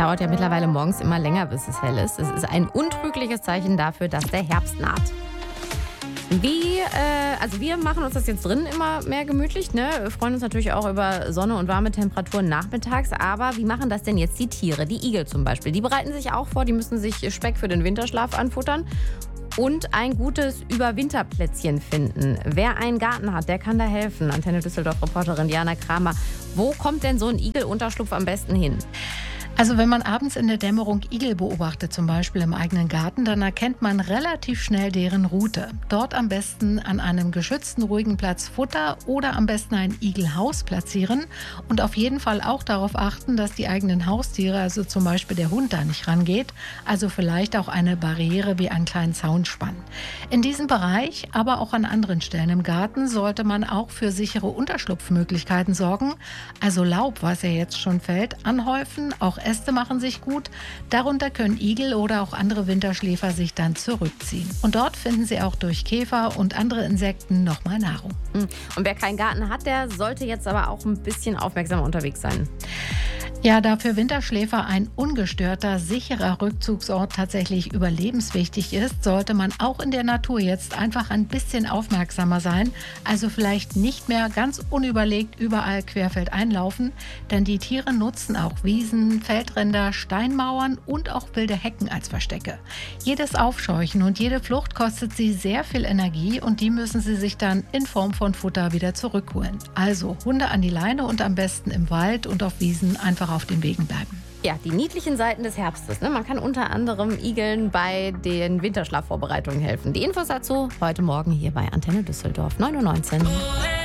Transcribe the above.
dauert ja mittlerweile morgens immer länger, bis es hell ist. Es ist ein untrügliches Zeichen dafür, dass der Herbst naht. Wir machen uns das jetzt drin immer mehr gemütlich, ne? Wir freuen uns natürlich auch über Sonne und warme Temperaturen nachmittags. Aber wie machen das denn jetzt die Tiere? Die Igel zum Beispiel. Die bereiten sich auch vor, die müssen sich Speck für den Winterschlaf anfuttern und ein gutes Überwinterplätzchen finden. Wer einen Garten hat, der kann da helfen. Antenne Düsseldorf-Reporterin Diana Kramer. Wo kommt denn so ein Igelunterschlupf am besten hin? Also wenn man abends in der Dämmerung Igel beobachtet, zum Beispiel im eigenen Garten, dann erkennt man relativ schnell deren Route. Dort am besten an einem geschützten, ruhigen Platz Futter oder am besten ein Igelhaus platzieren und auf jeden Fall auch darauf achten, dass die eigenen Haustiere, also zum Beispiel der Hund, da nicht rangeht. Also vielleicht auch eine Barriere wie einen kleinen Zaun spannen. In diesem Bereich, aber auch an anderen Stellen im Garten, sollte man auch für sichere Unterschlupfmöglichkeiten sorgen. Also Laub, was ja jetzt schon fällt, anhäufen, auch Äste machen sich gut. Darunter können Igel oder auch andere Winterschläfer sich dann zurückziehen. Und dort finden sie auch durch Käfer und andere Insekten nochmal Nahrung. Und wer keinen Garten hat, der sollte jetzt aber auch ein bisschen aufmerksamer unterwegs sein. Ja, da für Winterschläfer ein ungestörter, sicherer Rückzugsort tatsächlich überlebenswichtig ist, sollte man auch in der Natur jetzt einfach ein bisschen aufmerksamer sein. Also vielleicht nicht mehr ganz unüberlegt überall querfeld einlaufen, denn die Tiere nutzen auch Wiesen, Feldränder, Steinmauern und auch wilde Hecken als Verstecke. Jedes Aufscheuchen und jede Flucht kostet sie sehr viel Energie und die müssen sie sich dann in Form von Futter wieder zurückholen. Also Hunde an die Leine und am besten im Wald und auf Wiesen einfach auf den Wegen bleiben. Ja, die niedlichen Seiten des Herbstes. Ne? Man kann unter anderem Igeln bei den Winterschlafvorbereitungen helfen. Die Infos dazu heute Morgen hier bei Antenne Düsseldorf 9:19 Uhr.